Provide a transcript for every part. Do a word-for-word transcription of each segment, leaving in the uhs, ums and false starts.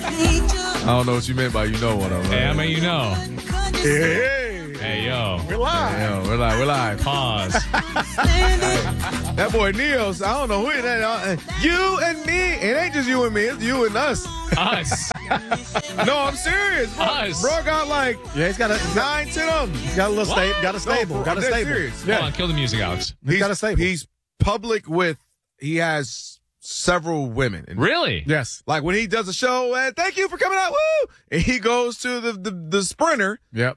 I don't know what you meant by you know what I'm Hey, I mean, you know. Hey, Hey, yo. we're live. Hey, yo, we're live. We're live. Pause. That boy Neos, I don't know who that. Uh, you and me. It ain't just you and me. It's you and us. Us. No, I'm serious. Bro, Us. bro got like Yeah, he's got a he's got, nine to them. he's got a little sta- got a stable, bro, got a I'm dead stable. serious. Hold on, kill the music, Alex. He's got a stable. He's public with. He has several women. And Really? Yes. like when he does a show, and thank you for coming out. Woo! And he goes to the the, the sprinter. Yep.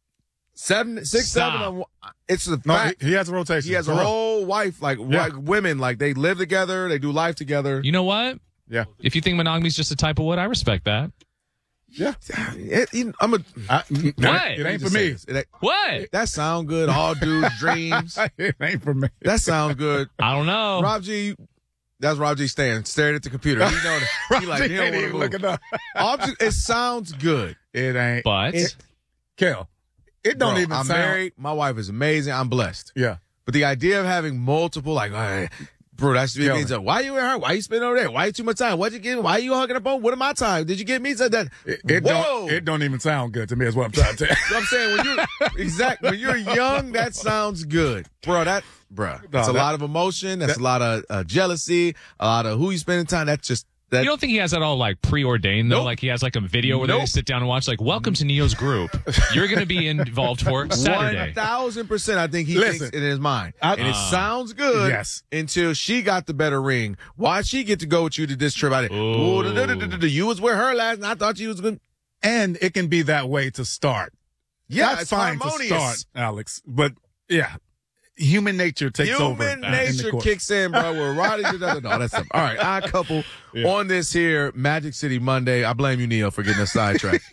Seven, six, Stop. seven. Of, it's a No, fact. he, he has a rotation. He has a For real. whole wife, like Yeah. like women, like they live together, they do life together. You know what? Yeah. If you think monogamy is just a type of wood, I respect that. Yeah. It- it- I'm a. I, it, What? It ain't for me. It ain't- What? that sound good. All dudes' dreams. It ain't for me. That sounds good. I don't know. Rob G. That's Rob G. Stan staring at the computer. He know that. He like he He don't ain't even wanna looking move. up. Object- It sounds good. It ain't. But It, Kel, it don't Bro, even I'm sound. married. My wife is amazing. I'm blessed. Yeah. But the idea of having multiple, like, all right, bro, that's it Yo. means, uh, why you with her? Why you spending over there? Why you too much time? What'd you get? Why you hugging up on? What am I time? Did you get me? Said that. It, it Whoa. don't. It don't even sound good to me. Is what I'm trying to tell you. So I'm saying when you're exactly when you're young, that sounds good, bro. That, bro, that's No, a that- lot of emotion. That's that- a lot of uh, jealousy. A lot of who you spending time. That's just that. you don't think he has that all like preordained though? Nope. Like he has like a video where Nope. they sit down and watch like, welcome to Neo's group. You're going to be involved for Saturday. One thousand percent. I think he Listen, thinks it in his mind, I- and it Uh, sounds good. yes. Until she got the better ring. Why'd she get to go with you to this trip? I didn't. Ooh. Ooh, da- da- da- da- da- you was with her last, and I thought you was good. And it can be that way to start. Yeah, That's it's fine harmonious. to start, Alex. But yeah, human nature takes over. Human in the nature court. kicks in, bro. We're riding to the no, that's all right. Our couple Yeah. on this here Magic City Monday. I blame you, Neil, for getting us sidetracked.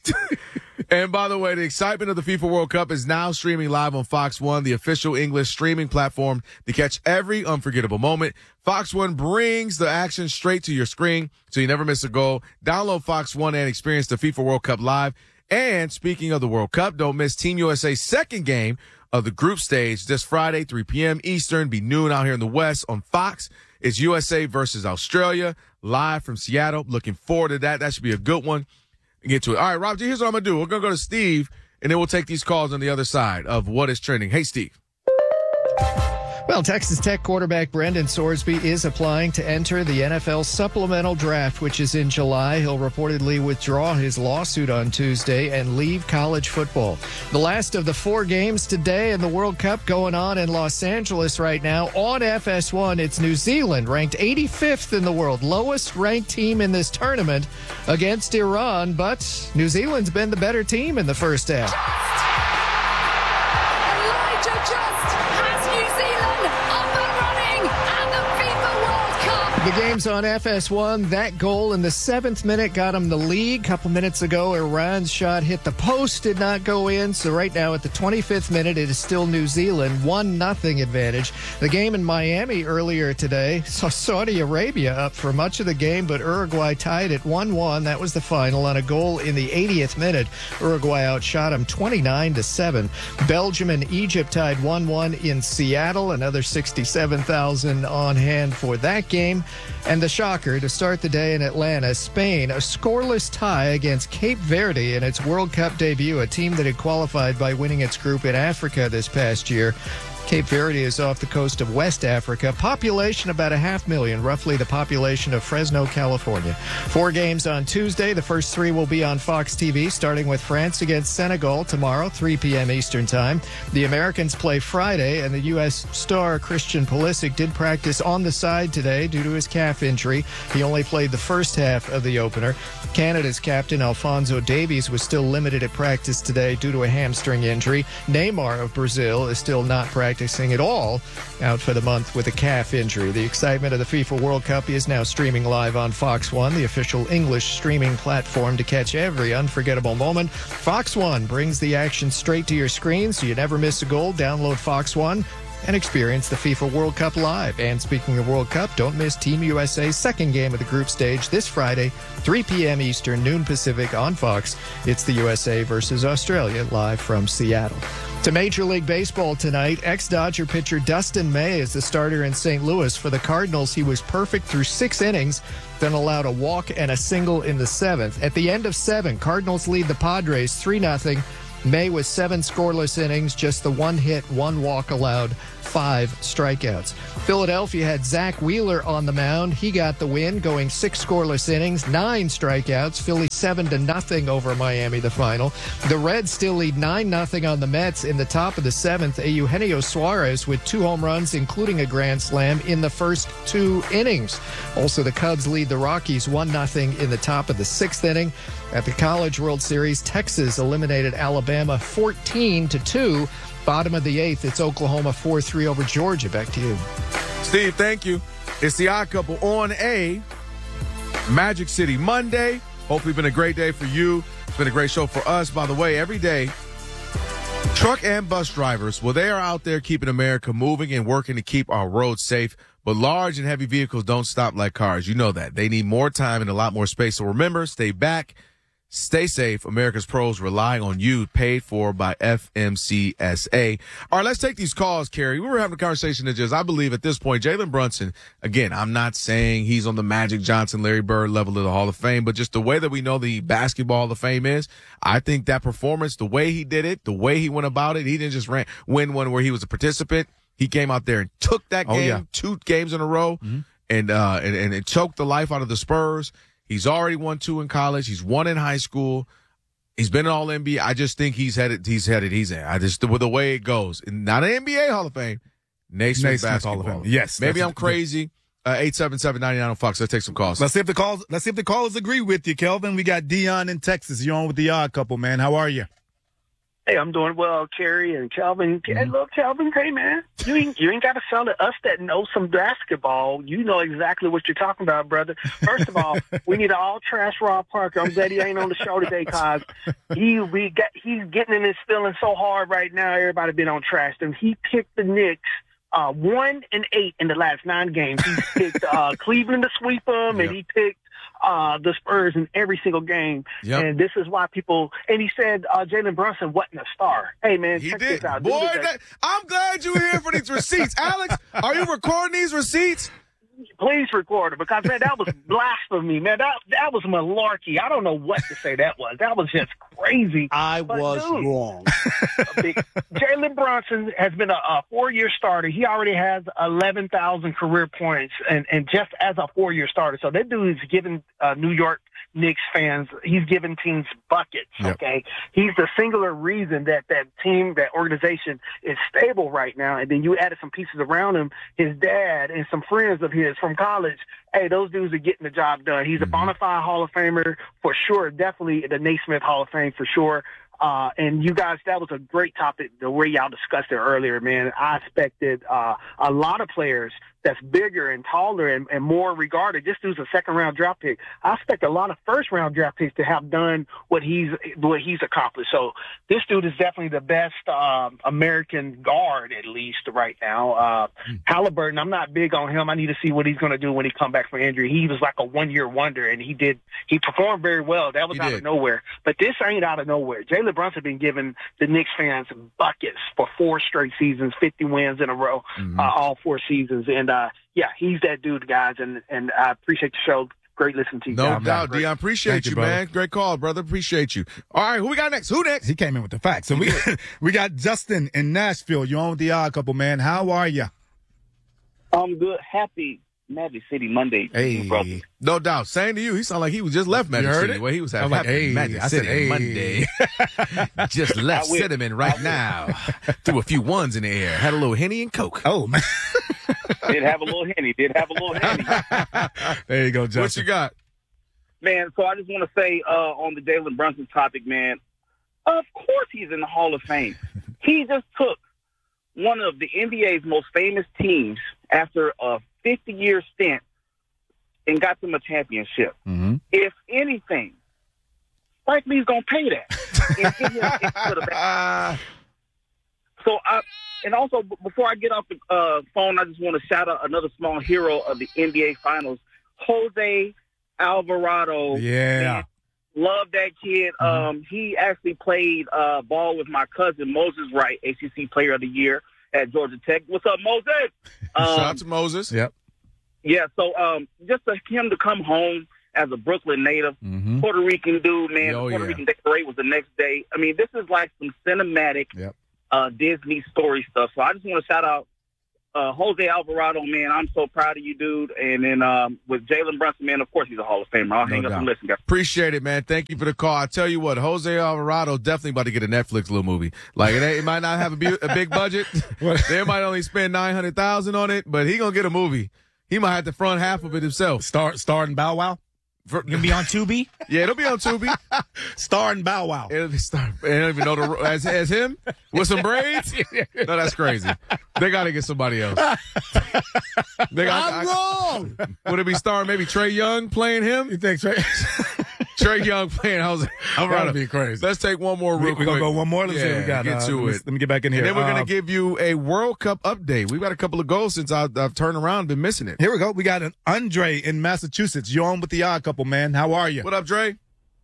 And by the way, the excitement of the FIFA World Cup is now streaming live on Fox One, the official English streaming platform to catch every unforgettable moment. Fox One brings the action straight to your screen, so you never miss a goal. Download Fox One and experience the FIFA World Cup live. And speaking of the World Cup, don't miss Team U S A's second game of the group stage this Friday, three p.m. Eastern, be noon out here in the West on Fox. It's U S A versus Australia, live from Seattle. Looking forward to that. That should be a good one. Get to it. All right, Rob G, here's what I'm going to do. We're going to go to Steve, and then we'll take these calls on the other side of what is trending. Hey, Steve. Well, Texas Tech quarterback Brendan Sorsby is applying to enter the N F L supplemental draft, which is in July. He'll reportedly withdraw his lawsuit on Tuesday and leave college football. The last of the four games today in the World Cup going on in Los Angeles right now. On F S one, it's New Zealand, ranked eighty-fifth in the world, lowest ranked team in this tournament against Iran, but New Zealand's been the better team in the first half. Elijah Just has New Zealand up and running at the FIFA World Cup. The game's on F S one. That goal in the seventh minute got him the lead. A couple minutes ago, Iran's shot hit the post, did not go in. So right now at the twenty-fifth minute, it is still New Zealand, one nothing advantage. The game in Miami earlier today saw Saudi Arabia up for much of the game, but Uruguay tied at one one. That was the final on a goal in the eightieth minute. Uruguay outshot them twenty-nine to seven. Belgium and Egypt tied one one in Seattle. Another sixty-seven thousand on hand for that game. And the shocker to start the day in Atlanta, Spain, a scoreless tie against Cape Verde in its World Cup debut, a team that had qualified by winning its group in Africa this past year. Cape Verde is off the coast of West Africa. Population about a half million, roughly the population of Fresno, California. Four games on Tuesday. The first three will be on Fox T V, starting with France against Senegal tomorrow, three p.m. Eastern Time. The Americans play Friday, and the U S star Christian Pulisic did practice on the side today due to his calf injury. He only played the first half of the opener. Canada's captain Alphonso Davies was still limited at practice today due to a hamstring injury. Neymar of Brazil is still not practicing at all, out for the month with a calf injury. The excitement of the FIFA World Cup is now streaming live on Fox One, the official English streaming platform to catch every unforgettable moment. Fox One brings the action straight to your screen so you never miss a goal. Download Fox One and experience the FIFA World Cup live. And speaking of World Cup, don't miss Team U S A's second game of the group stage this Friday, three p.m. Eastern, noon Pacific on Fox. It's the U S A versus Australia live from Seattle. To Major League Baseball tonight, ex-Dodger pitcher Dustin May is the starter in Saint Louis. For the Cardinals, he was perfect through six innings, then allowed a walk and a single in the seventh. At the end of seven, Cardinals lead the Padres three nothing. May with seven scoreless innings, just the one hit, one walk allowed, five strikeouts. Philadelphia had Zach Wheeler on the mound. He got the win, going six scoreless innings, nine strikeouts. Philly seven to nothing over Miami, the final. The Reds still lead nine nothing on the Mets in the top of the seventh. Eugenio Suarez with two home runs, including a grand slam in the first two innings. Also, the Cubs lead the Rockies one nothing in the top of the sixth inning. At the College World Series, Texas eliminated Alabama fourteen to two. Bottom of the eighth, it's Oklahoma four three over Georgia. Back to you. Steve, thank you. It's the Odd Couple on a Magic City Monday. Hopefully been a great day for you. It's been a great show for us. By the way, every day, truck and bus drivers, well, they are out there keeping America moving and working to keep our roads safe. But large and heavy vehicles don't stop like cars. You know that. They need more time and a lot more space. So remember, stay back. Stay safe. America's pros rely on you. Paid for by F M C S A. All right, let's take these calls, Kerry. We were having a conversation that just, I believe at this point, Jalen Brunson, again, I'm not saying he's on the Magic Johnson, Larry Bird level of the Hall of Fame, but just the way that we know the Basketball Hall of Fame is, I think that performance, the way he did it, the way he went about it, he didn't just ran, win one where he was a participant. He came out there and took that game, oh, yeah. two games in a row, mm-hmm. and, uh, and, and it choked the life out of the Spurs. He's already won two in college. He's won in high school. He's been an all N B A. I just think he's headed, he's headed, he's in. I just, with the way it goes, not an N B A Hall of Fame, Naismith Basketball Hall of Fame. Yes. Maybe I'm crazy. Uh, eight seven seven, nine nine on Fox. Let's take some calls. Let's see if the calls, let's see if the callers agree with you, Kelvin. We got Dion in Texas. You're on with the Odd Couple, man. How are you? Hey, I'm doing well, Kerry and Calvin. Mm-hmm. Hey, look, Calvin, hey, man, you ain't, you ain't got to sell to us that know some basketball. You know exactly what you're talking about, brother. First of all, we need to all trash Rob Parker. I'm glad he ain't on the show today because he, we got, he's getting in his feelings so hard right now. Everybody been on trash him. He picked the Knicks uh, one and eight in the last nine games. He picked uh, Cleveland to sweep them, yep. and he picked Uh, the Spurs in every single game. Yep. And this is why people, and he said uh, Jalen Brunson wasn't a star. Hey, man, he check did. this out. Boy, that, I'm glad you're here for these receipts. Alex, are you recording these receipts? Please record it because, man, that was blasphemy, man. That that was malarkey. I don't know what to say that was. That was just crazy. I but was dude, wrong. Jalen Brunson has been a, a four-year starter. He already has eleven thousand career points, and, and just as a four-year starter. So that dude is giving uh, New York Knicks fans, he's giving teams buckets, okay? Yep. He's the singular reason that that team, that organization is stable right now. And then you added some pieces around him, his dad and some friends of his from college. Hey, those dudes are getting the job done. He's mm-hmm. a bona fide Hall of Famer for sure, definitely the Naismith Hall of Fame for sure. Uh, and you guys, that was a great topic, the way y'all discussed it earlier, man. I expected uh, a lot of players that's bigger and taller and, and more regarded. This dude's a second-round draft pick. I expect a lot of first-round draft picks to have done what he's what he's accomplished. So this dude is definitely the best um, American guard, at least right now. Uh, mm. Halliburton, I'm not big on him. I need to see what he's going to do when he comes back from injury. He was like a one-year wonder, and he did he performed very well. That was he out did. of nowhere. But this ain't out of nowhere. Jalen Brunson been giving the Knicks fans buckets for four straight seasons, fifty wins in a row, mm-hmm. uh, all four seasons. And, uh, yeah, he's that dude, guys, and, and I appreciate the show. Great listening to you. No guys. doubt, Dion. Appreciate Thank you, you man. Great call, brother. Appreciate you. All right, who we got next? Who next? He came in with the facts. So we we got Justin in Nashville. You're on with the Odd Couple, man. How are you? I'm good. Happy Magic City Monday. Hey, brother. No doubt. Same to you. He sounded like he was just left Magic City. It? Well, he was having like, hey, Magic I City said, hey. Monday. Just left Cinnamon right now. Threw a few ones in the air. Had a little Henny and Coke. Oh, man. Did have a little Henny. Did have a little Henny. There you go, Justin. What you got? Man, so I just want to say uh, on the Jalen Brunson topic, man, of course he's in the Hall of Fame. He just took one of the N B A's most famous teams after a fifty-year stint and got them a championship. Mm-hmm. If anything, Spike Lee's going to pay that. and give him into the back. So, I, and also, before I get off the uh, phone, I just want to shout out another small hero of the N B A Finals, Jose Alvarado. Yeah. love that kid. Mm-hmm. Um, he actually played uh, ball with my cousin, Moses Wright, A C C Player of the Year at Georgia Tech. What's up, Moses? Um, Shout out to Moses. Yep. Yeah, so um, just for him to come home as a Brooklyn native, Mm-hmm. Puerto Rican dude, man, Oh, the Puerto yeah. Rican Day Parade was the next day. I mean, this is like some cinematic Yep. uh, Disney story stuff. So I just want to shout out uh, Jose Alvarado, man. I'm so proud of you, dude. And then um, with Jalen Brunson, man, of course he's a Hall of Famer. I'll No hang up doubt. and listen, guys. Appreciate it, man. Thank you for the call. I tell you what, Jose Alvarado definitely about to get a Netflix little movie. Like it, ain't, it might not have a, bu- a big budget. They might only spend nine hundred thousand on it, but he gonna get a movie. He might have to front half of it himself. Star, starring Bow Wow. For, You gonna be on Tubi? yeah, it'll be on Tubi. Starring Bow Wow. It'll be star. They don't even know the as as him with some braids. No, that's crazy. They got to get somebody else. They got, I'm I- wrong. Would it be starring maybe Trey Young playing him? You think Trey? Trey Young playing Jose Alvarado. That'd be crazy. Let's take one more We, real we quick. gonna go one more. Let's see what we got. Get Uh, to let me, it. Let me get back in here. And then we're Uh, going to give you a World Cup update. We've got a couple of goals since I've, I've turned around, been missing it. Here we go. We got an Andre in Massachusetts. You're on with the Odd Couple, man. How are you? What up, Dre?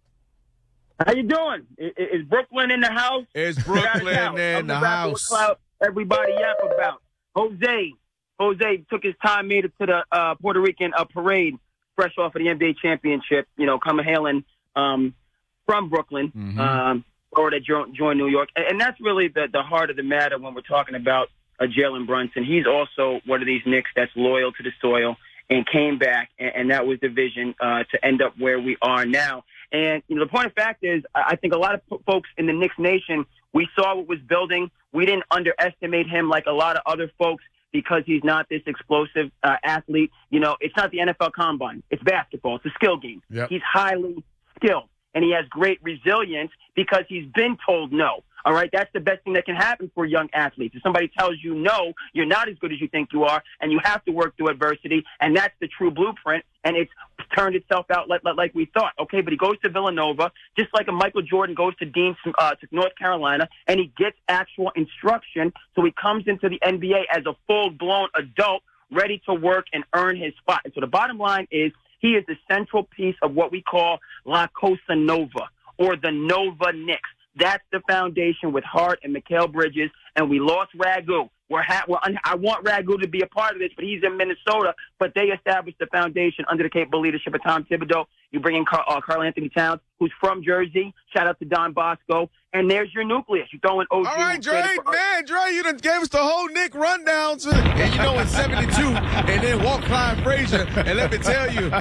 How you doing? Is, is Brooklyn in the house? It's Without a Brooklyn doubt. in I'm the rapper house. with clout everybody yap about. Jose. Jose took his time, made it to the uh, Puerto Rican uh, parade, fresh off of the N B A championship, you know, coming hailing um, from Brooklyn, Mhm. um, or that jo- joined New York. And, and that's really the, the heart of the matter when we're talking about uh, Jalen Brunson. He's also one of these Knicks that's loyal to the soil and came back, and, and that was the vision uh, to end up where we are now. And you know, the point of fact is, I think a lot of p- folks in the Knicks nation, we saw what was building. We didn't underestimate him like a lot of other folks because he's not this explosive uh, athlete. You know, it's not the N F L Combine. It's basketball. It's a skill game. Yep. He's highly skilled, and he has great resilience because he's been told no. All right, that's the best thing that can happen for young athletes. If somebody tells you no, you're not as good as you think you are, and you have to work through adversity, and that's the true blueprint, and it's turned itself out like, like we thought. Okay, but he goes to Villanova, just like a Michael Jordan goes to Dean uh, to North Carolina, and he gets actual instruction, so he comes into the N B A as a full-blown adult, ready to work and earn his spot. And so the bottom line is he is the central piece of what we call La Cosa Nova, or the Nova Knicks. That's the foundation with Hart and Mikal Bridges, and we lost Ragu. We're ha- we're un- I want Ragu to be a part of this, but he's in Minnesota. But they established the foundation under the capable leadership of Tom Thibodeau. You bring in Car- uh, Karl Anthony Towns, who's from Jersey. Shout out to Don Bosco. And there's your nucleus. You throw in O G. All right, who Dre, traded for- man, Dre, you done gave us the whole Nick rundown. To, and you know, in seventy-two, and then walk Clyde Frazier. And let me tell you,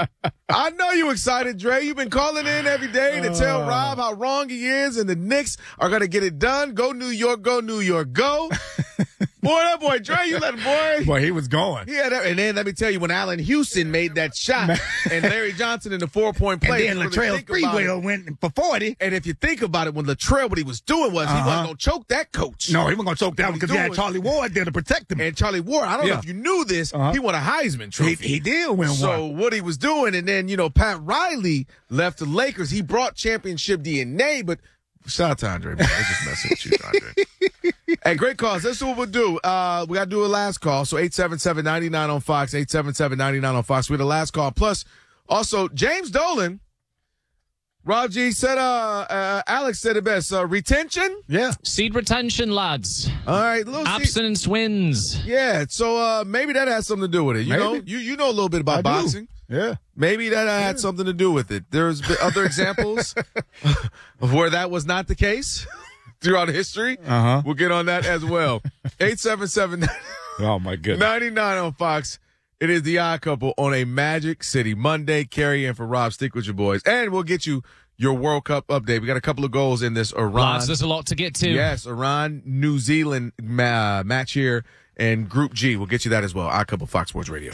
I know you excited, Dre. You've been calling in every day to tell Rob how wrong he is, and the Knicks are going to get it done. Go New York, go New York, go. Boy, that boy, Dre, you let him, boy. Boy, he was going. He had that, and then let me tell you, when Allen Houston made that shot, and Larry Johnson in the four-point play. And then if you really Latrell think about it- Sprewell went for forty. And if you think about it, when Latrell, what he was doing was he Uh-huh. wasn't going to choke that coach. No, he wasn't going to choke that one because he had doing- Charlie Ward there to protect him. And Charlie Ward, I don't know Yeah. if you knew this, Uh-huh. he won a Heisman He, Trophy. he did win So one. what he was doing, and then, you know, Pat Riley left the Lakers. He brought championship D N A, but shout out to Andre, man. I was just messing with you, Andre. Hey, great calls. Let's do what we'll do. Uh, we got to do a last call. So eight seven seven, nine nine on Fox, eight seven seven, nine nine on Fox. We had a last call. Plus, also, James Dolan, Rob G said, uh, uh, Alex said it best. Uh, retention? Yeah. Seed retention, lads. All right. Little seat- Abstinence wins. Yeah, so uh, maybe that has something to do with it. You Maybe. know, you you know a little bit about I do. boxing. Yeah. Maybe that uh, had something to do with it. There's been other examples of where that was not the case throughout history. Uh-huh. We'll get on that as well. eight seven seven, Oh, my goodness. nine nine on Fox. It is the Odd Couple on a Magic City Monday. Carry in for Rob. Stick with your boys. And we'll get you your World Cup update. We got a couple of goals in this Iran. Lads, there's a lot to get to. Yes, Iran, New Zealand ma- match here, and Group G. We'll get you that as well. Odd Couple, Fox Sports Radio.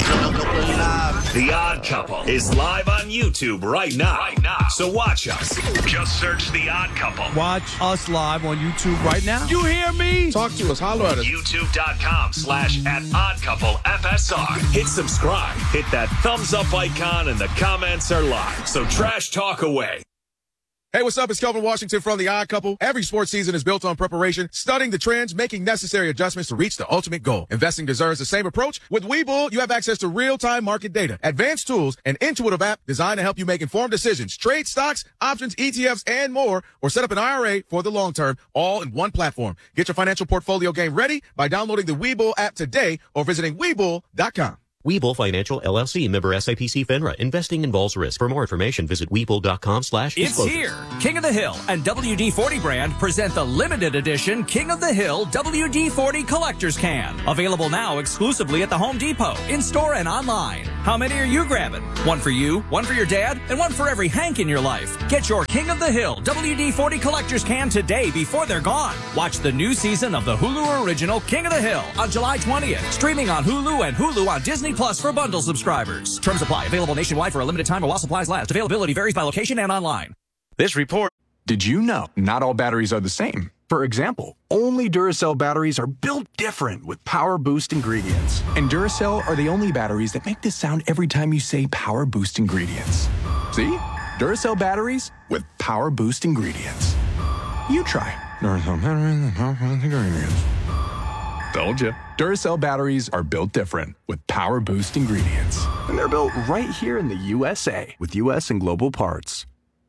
The Odd Couple is live on YouTube right now. Right now. So watch us. Just search The Odd Couple. Watch us live on YouTube right now. You hear me? Talk to us. Holler at us. YouTube.com slash at Odd Couple F S R. Hit subscribe. Hit that thumbs up icon, and the comments are live. So trash talk away. Hey, what's up? It's Kelvin Washington from The Odd Couple. Every sports season is built on preparation, studying the trends, making necessary adjustments to reach the ultimate goal. Investing deserves the same approach. With Webull, you have access to real-time market data, advanced tools, an intuitive app designed to help you make informed decisions, trade stocks, options, E T Fs, and more, or set up an I R A for the long term, all in one platform. Get your financial portfolio game ready by downloading the Webull app today or visiting Webull dot com. Webull Financial, L L C, member S I P C FINRA. Investing involves risk. For more information, visit Webull.com slash It's here. King of the Hill and W D forty brand present the limited edition King of the Hill W D forty Collector's Can. Available now exclusively at the Home Depot, in-store and online. How many are you grabbing? One for you, one for your dad, and one for every Hank in your life. Get your King of the Hill W D forty Collector's Can today before they're gone. Watch the new season of the Hulu original King of the Hill on July twentieth. Streaming on Hulu and Hulu on Disney Plus for bundle subscribers. Terms apply. Available nationwide for a limited time or while supplies last. Availability varies by location and online. This report. Did you know not all batteries are the same? For example, only Duracell batteries are built different with Power Boost ingredients. And Duracell are the only batteries that make this sound every time you say Power Boost ingredients. See? Duracell batteries with Power Boost ingredients. You try. Duracell batteries with Power Boost ingredients. Told you. Duracell batteries are built different with Power Boost ingredients. And they're built right here in the U S A with U S and global parts.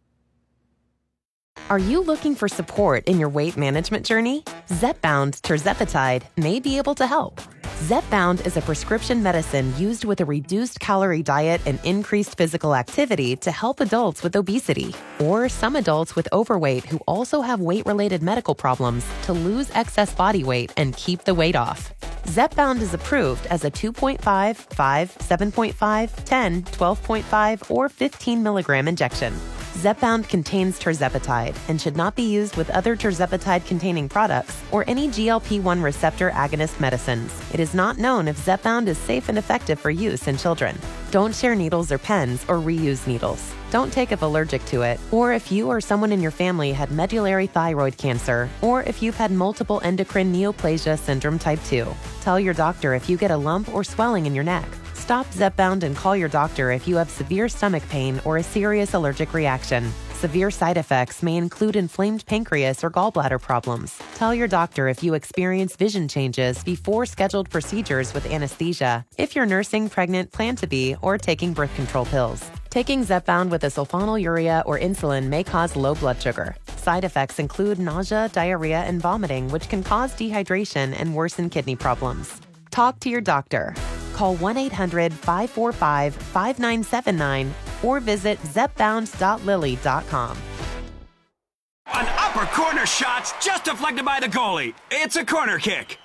Are you looking for support in your weight management journey? Zepbound tirzepatide may be able to help. Zepbound is a prescription medicine used with a reduced calorie diet and increased physical activity to help adults with obesity or some adults with overweight who also have weight-related medical problems to lose excess body weight and keep the weight off. Zepbound is approved as a two point five, five, seven point five, ten, twelve point five, or fifteen milligram injection. Zepbound contains tirzepatide and should not be used with other tirzepatide-containing products or any G L P one receptor agonist medicines. It is not known if Zepbound is safe and effective for use in children. Don't share needles or pens or reuse needles. Don't take if allergic to it, or if you or someone in your family had medullary thyroid cancer, or if you've had multiple endocrine neoplasia syndrome type two. Tell your doctor if you get a lump or swelling in your neck. Stop Zepbound and call your doctor if you have severe stomach pain or a serious allergic reaction. Severe side effects may include inflamed pancreas or gallbladder problems. Tell your doctor if you experience vision changes before scheduled procedures with anesthesia, if you're nursing, pregnant, plan to be, or taking birth control pills. Taking Zepbound with a sulfonylurea or insulin may cause low blood sugar. Side effects include nausea, diarrhea, and vomiting, which can cause dehydration and worsen kidney problems. Talk to your doctor. Call one eight hundred, five four five, five nine seven nine or visit zepbound dot lilly dot com. An upper corner shot's just deflected by the goalie. It's a corner kick.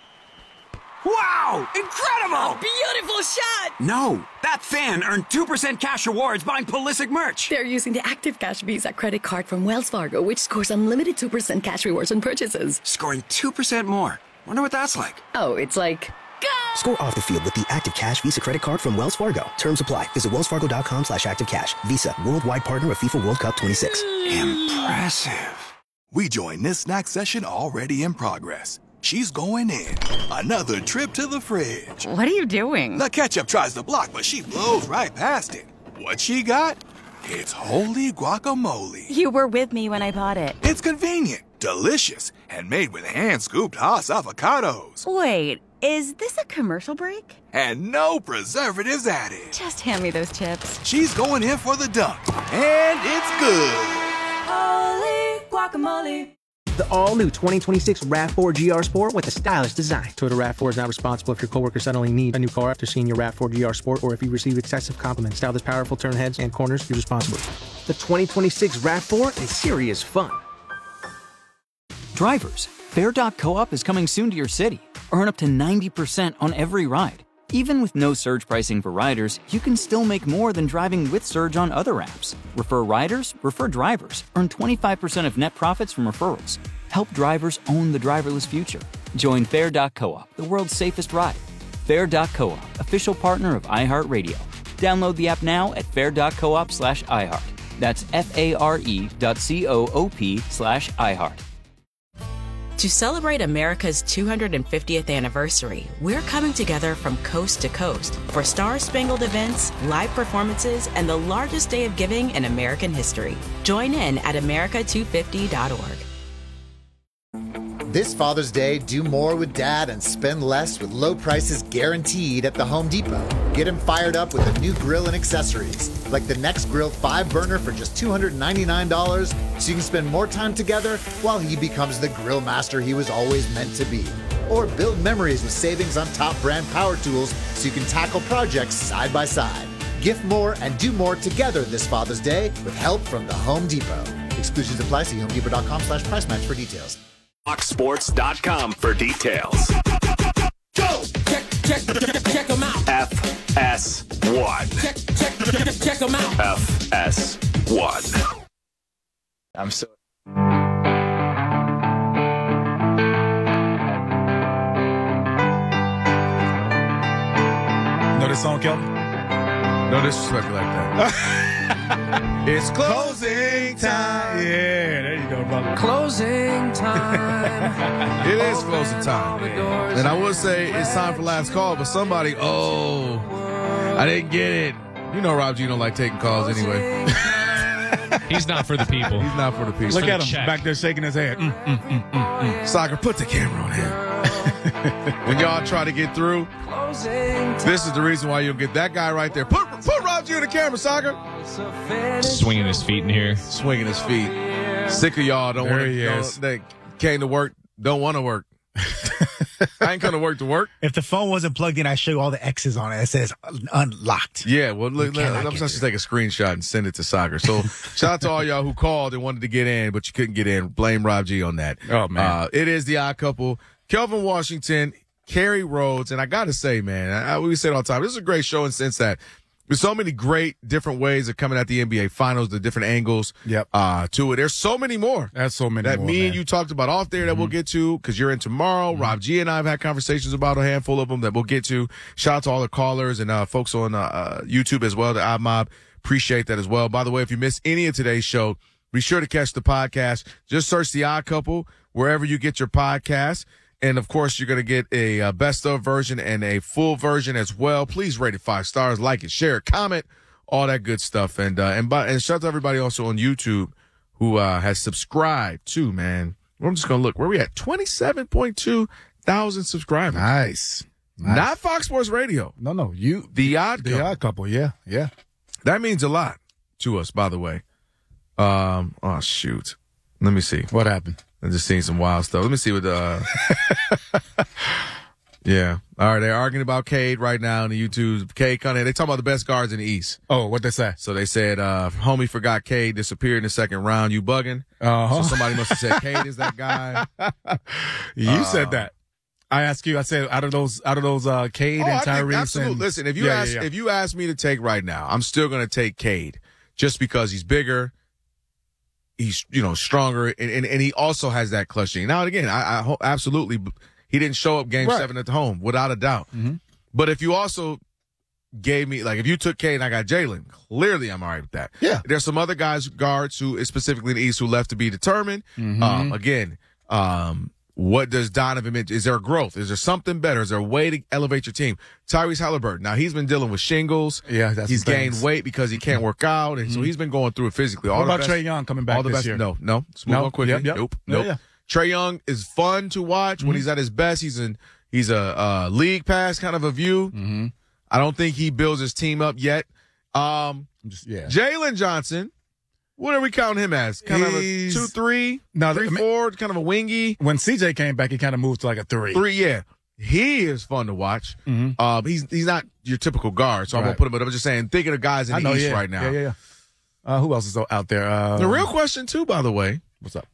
Wow! Incredible! A beautiful shot! No, that fan earned two percent cash rewards buying Pulisic merch. They're using the Active Cash Visa credit card from Wells Fargo, which scores unlimited two percent cash rewards on purchases. Scoring two percent more. Wonder what that's like. Oh, it's like... Score off the field with the Active Cash Visa credit card from Wells Fargo. Terms apply. Visit wellsfargo.com slash active cash. Visa, worldwide partner of FIFA World Cup twenty-six. Impressive. We join this snack session already in progress. She's going in. Another trip to the fridge. What are you doing? The ketchup tries to block, but she blows right past it. What she got? It's holy guacamole. You were with me when I bought it. It's convenient, delicious, and made with hand-scooped Haas avocados. Wait. Is this a commercial break? And no preservatives added. Just hand me those chips. She's going in for the dunk. And it's good. Holy guacamole. The all-new twenty twenty-six RAV four G R Sport with a stylish design. Toyota RAV four is not responsible if your coworker suddenly needs a new car after seeing your RAV four G R Sport or if you receive excessive compliments. Style this powerful, turn heads and corners, use responsibly. The twenty twenty-six RAV four is serious fun. Drivers, Fair dot coop is coming soon to your city. Earn up to ninety percent on every ride. Even with no surge pricing for riders, you can still make more than driving with Surge on other apps. Refer riders, refer drivers. Earn twenty-five percent of net profits from referrals. Help drivers own the driverless future. Join Fair dot coop, the world's safest ride. Fair dot coop, official partner of iHeartRadio. Download the app now at fair dot coop slash iHeart. That's F A R E dot C O O P slash iHeart. To celebrate America's two hundred fiftieth anniversary, we're coming together from coast to coast for star-spangled events, live performances, and the largest day of giving in American history. Join in at America two fifty dot org. This Father's Day, do more with Dad and spend less with low prices guaranteed at the Home Depot. Get him fired up with a new grill and accessories, like the Next Grill five burner for just two hundred ninety-nine dollars, so you can spend more time together while he becomes the grill master he was always meant to be. Or build memories with savings on top brand power tools so you can tackle projects side by side. Gift more and do more together this Father's Day with help from the Home Depot. Exclusions apply. See homedepot.com slash price match for details. Fox Sports dot com for details. Go! Check, check, check, check them out. F S one. Check, check, check, check them out. F S one. I'm so... Know this song, Kelvin? No disrespect like that. It's closing time. Yeah, there you go, brother. Closing time. It is closing time. And I would say it's time for last call, but somebody, oh, I didn't get it. You know Rob G don't like taking calls anyway. He's not for the people. He's not for the people. Look at him check. Back there shaking his head. Mm, mm, mm, mm, mm. Soccer, put the camera on him. When y'all try to get through, this is the reason why you'll get that guy right there. Put, put Rob G on the camera, Soccer. Swinging his feet in here. Swinging his feet. Sick of y'all. Don't want to. They came to work. Don't want to work. I ain't going to work to work. If the phone wasn't plugged in, I show you all the X's on it. It says un- unlocked. Yeah, well, look, I'm supposed to take a screenshot and send it to Soccer. So shout out to all y'all who called and wanted to get in, but you couldn't get in. Blame Rob G on that. Oh, man. Uh, it is the odd couple. Kelvin Washington, Kerry Rhodes, and I got to say, man, I, I, we say it all the time. This is a great show in the sense that there's so many great different ways of coming at the N B A Finals, the different angles yep. uh, to it. There's so many more. That's so many that more, me man. and you talked about off there that mm-hmm. we'll get to because you're in tomorrow. Mm-hmm. Rob G and I have had conversations about a handful of them that we'll get to. Shout out to all the callers and uh, folks on uh, uh, YouTube as well, the Odd Mob. Appreciate that as well. By the way, if you missed any of today's show, be sure to catch the podcast. Just search The Odd Couple wherever you get your podcast. And, of course, you're going to get a uh, best of version and a full version as well. Please rate it five stars, like it, share it, comment, all that good stuff. And uh, and, by, and shout out to everybody also on YouTube who uh, has subscribed too, man. I'm just going to look. Where are we at? twenty-seven point two thousand subscribers. Nice. nice. Not Fox Sports Radio. No, no. you. The Odd Couple. The Odd Couple, yeah, yeah. That means a lot to us, by the way. Um. Oh, shoot. Let me see. What happened? I just seen some wild stuff. Let me see what the. Uh... yeah. All right. They're arguing about Cade right now on the YouTube. Cade Cunningham. They talking about the best guards in the East. Oh, what they say? So they said, uh, homie forgot Cade disappeared in the second round. You bugging? Uh-huh. So somebody must have said Cade is that guy. You uh, said that. I asked you. I said out of those, out of those, uh, Cade oh, and Tyrese. Absolutely. And, Listen, if you yeah, ask, yeah, yeah. if you ask me to take right now, I'm still going to take Cade just because he's bigger. He's, you know, stronger, and, and, and he also has that clutch gene. Now, again, I, I ho- absolutely, he didn't show up game right. seven at the home, without a doubt. Mm-hmm. But if you also gave me, like, if you took Cade and I got Jalen, clearly I'm all right with that. Yeah. There's some other guys, guards, who, specifically in the East, who left to be determined. Mm-hmm. Um, again, um, what does Donovan mention? Is there a growth? Is there something better? Is there a way to elevate your team? Tyrese Halliburton. Now, he's been dealing with shingles. Yeah, that's He's gained things. weight because he can't work out, and mm-hmm. so he's been going through it physically. All what about the best, Trae Young coming back all the this best, year? No, no. Let's move no. on quickly. Yep, yep. Nope, yeah, nope. Yeah. Trae Young is fun to watch mm-hmm. when he's at his best. He's in he's a uh, league pass kind of a view. Mm-hmm. I don't think he builds his team up yet. Um, Just, yeah. Jalen Johnson. What are we counting him as? Kind He's, of a two, three, no, three, I mean, four, kind of a wingy. When C J came back, he kind of moved to like a three. Three, yeah. He is fun to watch. Mm-hmm. Um, he's he's not your typical guard, so right. I won't put him. But I'm just saying, thinking of guys in the know, East yeah. right now. Yeah, yeah, yeah. Uh, who else is out there? Uh, the real question, too, by the way. What's up?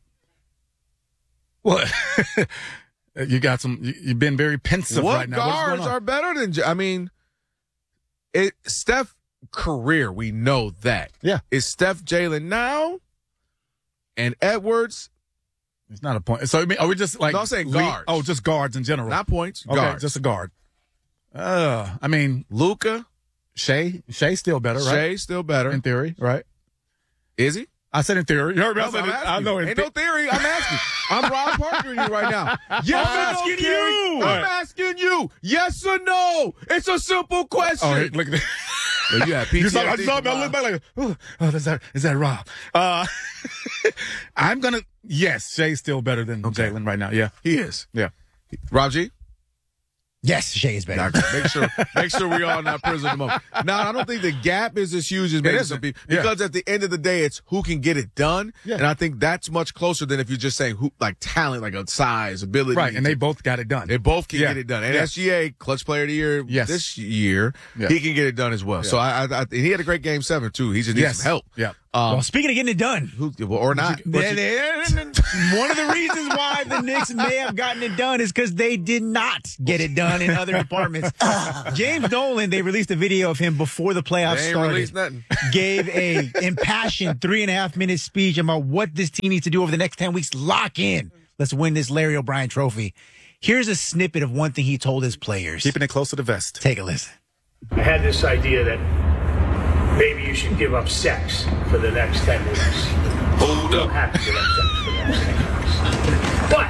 What? you got some. You, you've been very pensive what right now. Guards are better than? I mean, it Steph career. We know that. Yeah. Is Steph Jalen now? And Edwards, it's not a point. So are we just like? No, I'm saying guards. Oh, just guards in general. Not points. Okay, guards. just a guard. Uh, I mean, Luka, Shea, Shea's still better, right? Shea's still better in theory, right? Is he? I said in theory. You heard me? I No, said I'm it- asking I know. you. in Ain't the- no theory. I'm asking. I'm Rob Parker you right now. Yes I'm or no, asking Kerry? you. I'm asking you. Yes or no? It's a simple question. Oh, hey, look at that. Well, you had P T You S D. saw, I saw me. I look back like, oh, oh, is that is that Rob? Uh, I'm gonna. Yes, Shay's still better than Okay. Jalen right now. Yeah, He is. yeah. Rob G? Yes, Shay is better. Okay, make sure, make sure we all not prison the moment. Now, I don't think the gap is as huge as maybe isn't. some people, Yeah. because at the end of the day, it's who can get it done, Yeah. and I think that's much closer than if you're just saying who, like talent, like a size, ability, Right, and they both got it done. they both can Yeah. get it done. And Yeah. S G A, clutch player of the year, Yes. this year, Yeah. he can get it done as well. So I, I, I, and he had a great game seven too. He just needs Yes. some help. Yeah. Um, Well, speaking of getting it done, who, or not. one of the reasons why the Knicks may have gotten it done is because they did not get it done in other departments. James Dolan, they released a video of him before the playoffs They ain't started. released nothing. Gave a impassioned three and a half minute speech about what this team needs to do over the next ten weeks. Lock in. Let's win this Larry O'Brien trophy. Here's a snippet of one thing he told his players. Keeping it close to the vest. Take a listen. I had this idea that maybe you should give up sex for the next ten weeks. Hold you don't have to give up sex for the next ten weeks. But,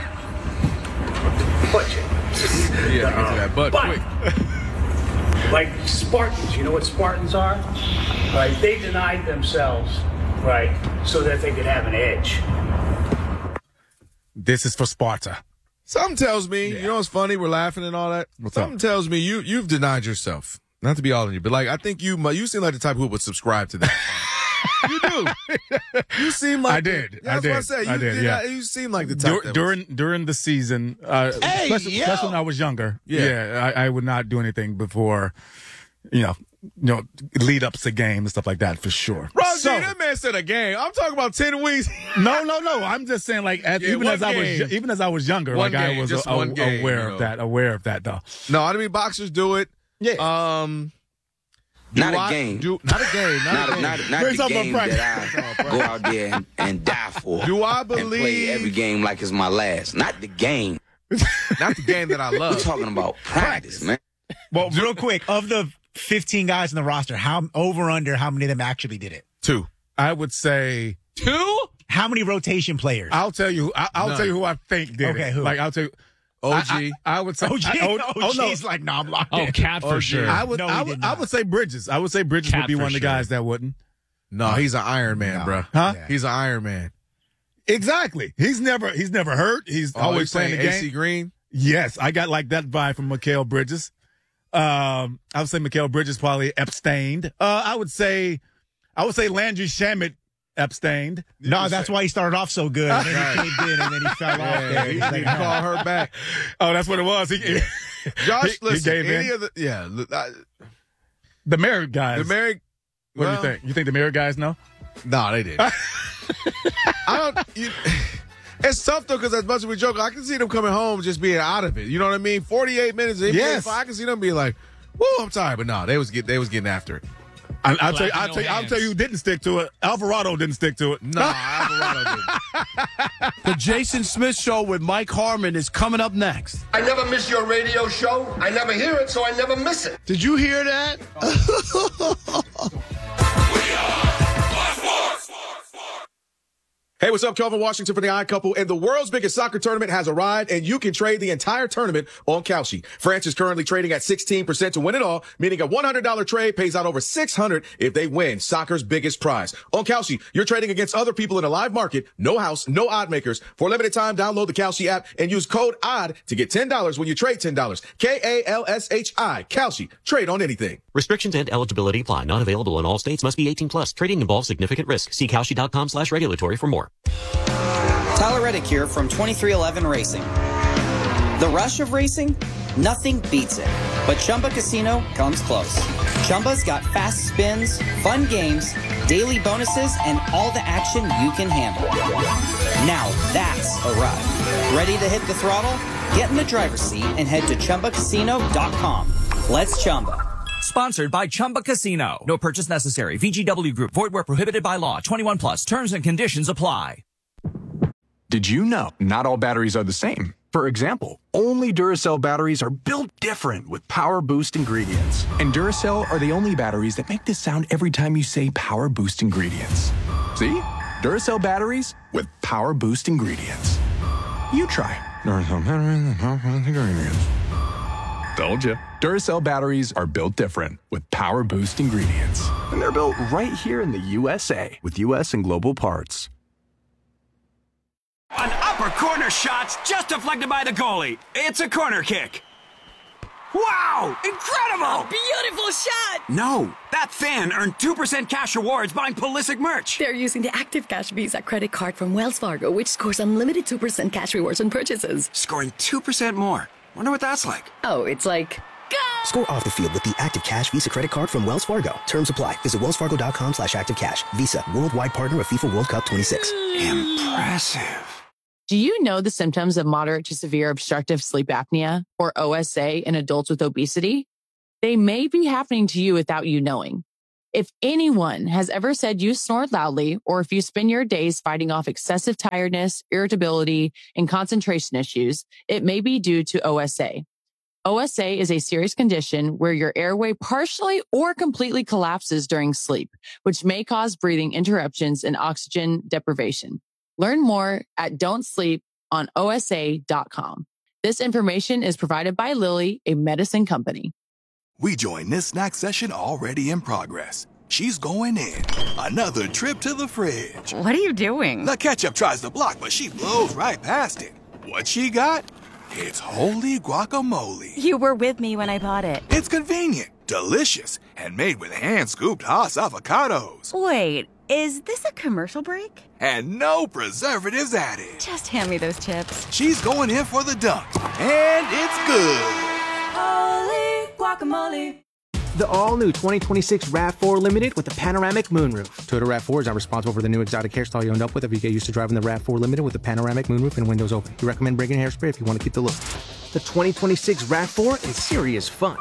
but, you, Yeah, get to that butt quick. like Spartans, you know what Spartans are? Right? They denied themselves, right, so that they could have an edge. This is for Sparta. Something tells me, you know what's funny? We're laughing and all that. What's Something up? tells me you, you've denied yourself. Not to be all in you, but like, I think you you seem like the type who would subscribe to that. You do. You seem like I did. Yeah, I that's did. what I said. You, I did, you, yeah. you seem like the type Dur- that during during the season, uh, Hey, especially, yo. especially when I was younger. Yeah. Yeah, I, I would not do anything before, you know, you know, lead ups to game and stuff like that for sure. Roger, So- that man said a game. I'm talking about ten weeks. No, no, no. I'm just saying, like, as, Yeah, even one as I game. was, even as I was younger, One like I game, was just a- one game, aware you of know. that. Aware of that, though. No, I mean boxers do it. Yeah. Um, do Not a I- game. Do, not a game. Not, Not, a game. not, not We're the talking game about that I go out there and, and die for. Do I And play believe- every game like it's my last. Not the game. Not the game that I We're love. talking about practice, man. Well, real quick, of the fifteen guys in the roster, how over under how many of them actually did it? Two. I would say, Two? How many rotation players? I'll tell you, I, I'll None. tell you who I think did Okay, it. who? Like, I'll tell you. O G. I, I, I would say. O G, I, oh, O oh, no. G's like, no, I'm locked Oh, in. Cat for Oh, sure. I would, No, he I did would, I not. would say Bridges. I would say Bridges Cat would be for one of the sure. guys that wouldn't. No, he's an Iron Man, No. bro. Huh? Yeah. He's an Iron Man. Exactly. He's never, he's never hurt. He's Oh, always you playing the saying game. A C Green? Yes, I got like that vibe from Mikal Bridges. Um, I would say Mikal Bridges probably abstained. Uh, I would say, I would say Landry Shamet abstained. No, that's why he started off so good. And then he came in, and then he fell off Yeah, there. he He's like, didn't no. call her back. Oh, that's what it was. He, Josh, he- he listen, gave any in. of the, yeah, look, I- The married guys. the married, What well, do you think? You think the married guys know? No, they didn't. I don't. You, it's tough though because as much as we joke, I can see them coming home just being out of it. You know what I mean? Forty-eight minutes. Of Yes. I can see them being like, "Woo, I'm tired," but no, they was get they was getting after it. I, I'll tell you. Clapping I'll no tell you. I'll hands. tell you. Who didn't stick to it? Alvarado didn't stick to it. No, Alvarado didn't. The Jason Smith Show with Mike Harmon is coming up next. I never miss your radio show. I never hear it, so I never miss it. Did you hear that? Hey, what's up? Kelvin Washington for the Odd Couple, and the world's biggest soccer tournament has arrived, and you can trade the entire tournament on Kalshi. France is currently trading at sixteen percent to win it all, meaning a one hundred dollars trade pays out over six hundred dollars if they win soccer's biggest prize. On Kalshi, you're trading against other people in a live market, no house, no odd makers. For a limited time, download the Kalshi app and use code ODD to get ten dollars when you trade ten dollars. K A L S H I, Kalshi. Trade on anything. Restrictions and eligibility apply. Not available in all states. Must be eighteen plus. Trading involves significant risk. See Kalshi.com slash regulatory for more. Tyler Reddick here from twenty-three eleven Racing. The rush of racing? Nothing beats it. But Chumba Casino comes close. Chumba's got fast spins, fun games, daily bonuses, and all the action you can handle. Now that's a ride. Ready to hit the throttle? Get in the driver's seat and head to Chumba Casino dot com. Let's Chumba. Sponsored by Chumba Casino. No purchase necessary. V G W Group. Void where prohibited by law. twenty-one plus. Terms and conditions apply. Did you know not all batteries are the same? For example, only Duracell batteries are built different with Power Boost ingredients. And Duracell are the only batteries that make this sound every time you say Power Boost ingredients. See? Duracell batteries with power boost ingredients. You try Duracell batteries with power boost ingredients. Told you. Duracell batteries are built different with power boost ingredients. And they're built right here in the U S A with U S and global parts. An upper corner shot's just deflected by the goalie. It's a corner kick. Wow! Incredible! Beautiful shot! No, that fan earned two percent cash rewards buying Pulisic merch. They're using the Active Cash Visa credit card from Wells Fargo, which scores unlimited two percent cash rewards on purchases. Scoring two percent more. Wonder what that's like. Oh, it's like... Go! Score off the field with the Active Cash Visa credit card from Wells Fargo. Terms apply. Visit wellsfargo.com slash active cash. Visa, worldwide partner of FIFA World Cup twenty-six. Impressive. Do you know the symptoms of moderate to severe obstructive sleep apnea, or O S A, in adults with obesity? They may be happening to you without you knowing. If anyone has ever said you snore loudly, or if you spend your days fighting off excessive tiredness, irritability, and concentration issues, it may be due to O S A. O S A is a serious condition where your airway partially or completely collapses during sleep, which may cause breathing interruptions and oxygen deprivation. Learn more at don't sleep on O S A dot com. This information is provided by Lilly, a medicine company. We join this snack session already in progress. She's going in. Another trip to the fridge. What are you doing? The ketchup tries to block, but she blows right past it. What she got? It's holy guacamole. You were with me when I bought it. It's convenient, delicious, and made with hand-scooped Haas avocados. Wait, is this a commercial break? And no preservatives added. Just hand me those chips. She's going in for the dunk, and it's good. Holy guacamole. The all-new twenty twenty-six RAV four Limited with the panoramic moonroof. Toyota RAV four is not responsible for the new exotic hairstyle you end up with if you get used to driving the RAV four Limited with the panoramic moonroof and windows open. We recommend bringing hairspray if you want to keep the look. The twenty twenty-six RAV four is serious fun.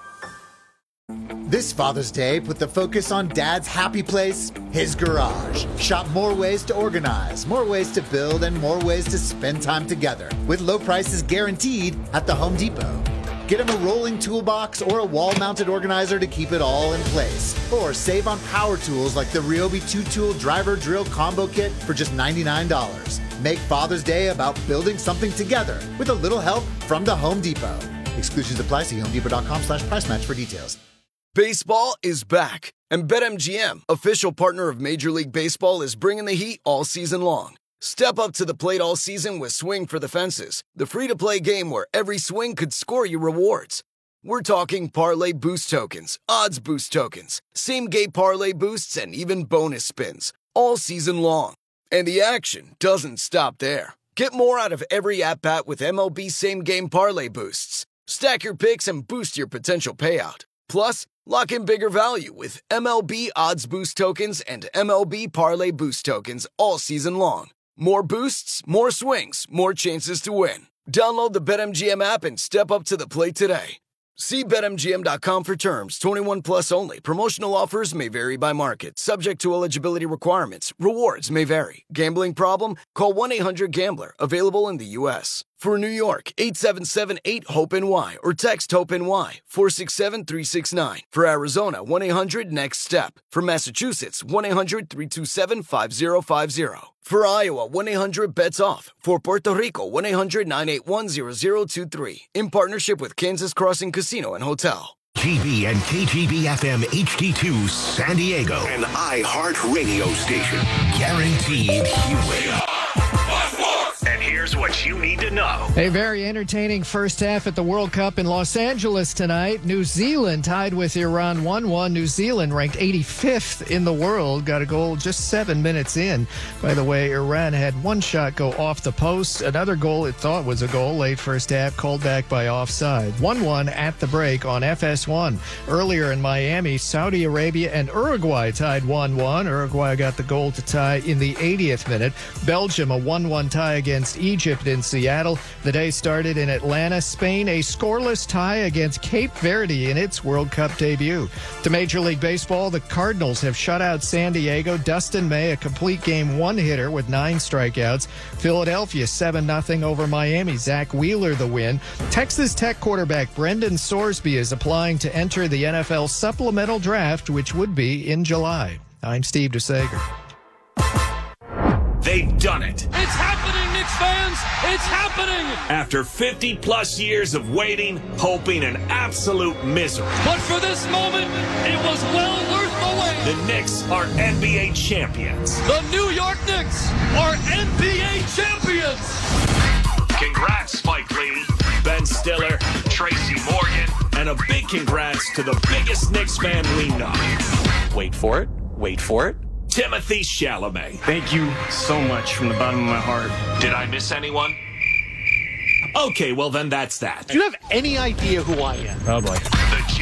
This Father's Day, put the focus on Dad's happy place, his garage. Shop more ways to organize, more ways to build, and more ways to spend time together. With low prices guaranteed at the Home Depot. Get him a rolling toolbox or a wall-mounted organizer to keep it all in place. Or save on power tools like the Ryobi two-tool driver drill combo kit for just ninety-nine dollars. Make Father's Day about building something together with a little help from the Home Depot. Exclusions apply. See homedepot.com slash price match for details. Baseball is back, and BetMGM, official partner of Major League Baseball, is bringing the heat all season long. Step up to the plate all season with Swing for the Fences, the free-to-play game where every swing could score you rewards. We're talking parlay boost tokens, odds boost tokens, same-game parlay boosts, and even bonus spins, all season long. And the action doesn't stop there. Get more out of every at-bat with M L B same-game parlay boosts. Stack your picks and boost your potential payout. Plus, lock in bigger value with M L B odds boost tokens and M L B parlay boost tokens all season long. More boosts, more swings, more chances to win. Download the BetMGM app and step up to the plate today. See Bet M G M dot com for terms. twenty-one plus only. Promotional offers may vary by market. Subject to eligibility requirements. Rewards may vary. Gambling problem? Call one eight hundred gambler. Available in the U S For New York, eight seven seven eight hope N Y or text HOPE-NY four six seven three six nine. For Arizona, one eight hundred next step. For Massachusetts, one eight hundred three two seven five zero five zero. For Iowa, one eight hundred bets off. For Puerto Rico, one eight hundred nine eight one zero zero two three. In partnership with Kansas Crossing Casino and Hotel. G B and K G B F M H D two San Diego. An iHeart radio station. Guaranteed Huey. And here's what you need to know. A very entertaining first half at the World Cup in Los Angeles tonight. New Zealand tied with Iran one one. New Zealand ranked eighty-fifth in the world. Got a goal just seven minutes in. By the way, Iran had one shot go off the post. Another goal it thought was a goal late first half, called back by offside. one one at the break on F S one. Earlier in Miami, Saudi Arabia and Uruguay tied one one. Uruguay got the goal to tie in the eightieth minute. Belgium a one one tie against Egypt in Seattle. The day started in Atlanta. Spain a scoreless tie against Cape Verde in its World Cup debut. To Major League Baseball, the Cardinals have shut out San Diego. Dustin May a complete game one-hitter with nine strikeouts. Philadelphia seven nothing over Miami. Zach Wheeler the win. Texas Tech quarterback Brendan Sorsby is applying to enter the N F L supplemental draft, which would be in July. I'm Steve DeSager. They've done it. It's happening, Knicks fans! It's happening! After fifty plus years of waiting, hoping, and absolute misery. But for this moment, it was well worth the wait. The Knicks are N B A champions. The New York Knicks are N B A champions! Congrats, Spike Lee, Ben Stiller, Tracy Morgan, and a big congrats to the biggest Knicks fan we know. Wait for it. Wait for it. Timothy Chalamet. Thank you so much from the bottom of my heart. Did I miss anyone? Okay, well then that's that. Do you have any idea who I am? Oh boy. The